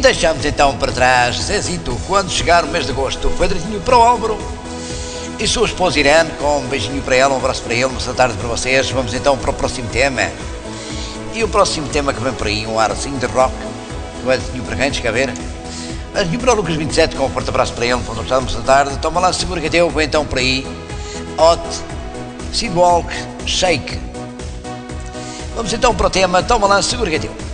Deixamos então para trás Zezito quando chegar o mês de agosto, Pedrinho para o Álvaro e sua esposa Irene, com um beijinho para ela, um abraço para ele, uma boa tarde para vocês. Vamos então para o próximo tema. E o próximo tema que vem por aí, um arzinho de rock, o Edinho para quem, chega a ver. Edinho para o Lucas 27, com um forte abraço para ele, uma boa tarde. Toma lá, segura que é teu, vem então por aí. Hot Sidewalk Shake. Vamos então para o tema, toma lá, segura que é teu.